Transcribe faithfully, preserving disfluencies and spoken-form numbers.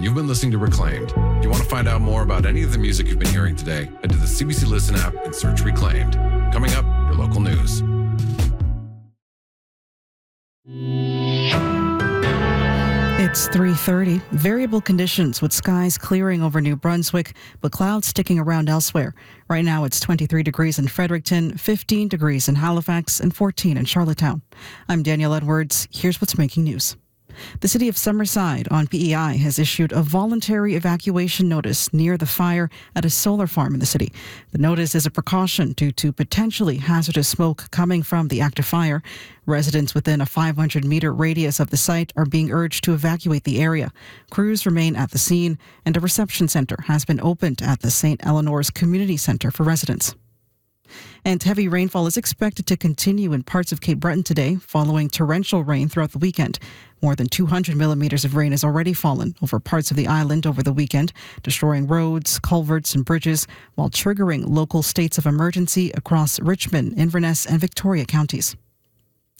You've been listening to Reclaimed. If you want to find out more about any of the music you've been hearing today, head to the C B C Listen app and search Reclaimed. Coming up, your local news. It's three thirty. Variable conditions with skies clearing over New Brunswick, but clouds sticking around elsewhere. Right now it's twenty-three degrees in Fredericton, fifteen degrees in Halifax, and fourteen in Charlottetown. I'm Danielle Edwards. Here's what's making news. The city of Summerside on P E I has issued a voluntary evacuation notice near the fire at a solar farm in the city. The notice is a precaution due to potentially hazardous smoke coming from the active fire. Residents within a five hundred meter radius of the site are being urged to evacuate the area. Crews remain at the scene, and a reception center has been opened at the Saint Eleanor's Community Center for residents. And heavy rainfall is expected to continue in parts of Cape Breton today, following torrential rain throughout the weekend. More than two hundred millimeters of rain has already fallen over parts of the island over the weekend, destroying roads, culverts, and bridges, while triggering local states of emergency across Richmond, Inverness, and Victoria counties.